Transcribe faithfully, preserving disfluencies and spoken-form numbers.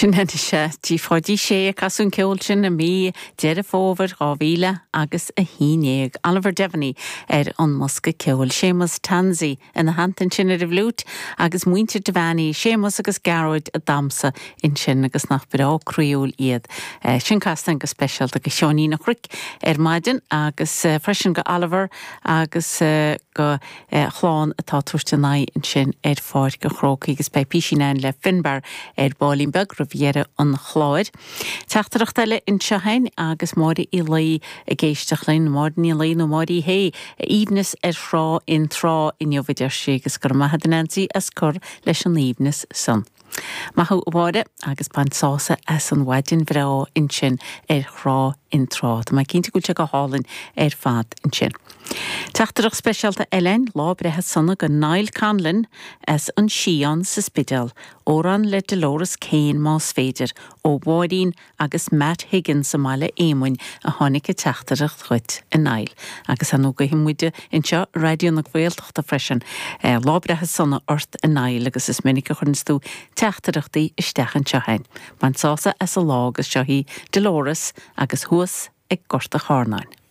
Sin henne sé tí fáidí sé a casún ceol sin na mí dead a fóver ráhíle agus a hínéag. Oliver Devaney ar an musca ceol. Sémas Tansy in na hantan sin ar a bhlút agus muinte Devaney sémas agus garúid a damsa in sin agus nach byrá cruúil iad. Uh, sin castan go special agus Seaní nach ric ar maidin agus uh, freisin go Oliver agus uh, go uh, chláán atá tuairte ná in sin ar fáid go chrócaí agus pe píisinein le Finbar ar bálín beg Riviera an chláid. Teachtarach eile in sehain agus mári i lei a géisteach lein márin i lei no mári hé íbnis ar rá in trá in jovidir sé agus gur maithad Nancy as cur leis an íbnis san. Mahu bháide agus pansása as an wadin bhrá in sin ar rá in trá. Tá mai cinnta gúte go hálinn ar fad in sin. Teachtarach speisialta Ellen lá brethe sanna go Niall Conlon as an síán sa spidal óran le Dolores Kane más féidir ó bháidín agus Matt Higgins sa máile émuin a tháinig a teachtarach chuit a Niall. Agus an óga himmuide in seo radio na Gaeltacht a freisin lá brethe sanna ort a Niall agus is minic a chunstú teachtarachtaí istechan sehain. Man sása as a lá agus seohí Dolores agus thuas ag gorta chárnain.